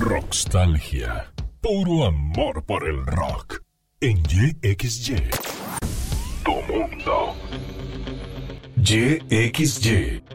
Rockstalgia. Puro amor por el rock. En YXY. Tu mundo. YXY.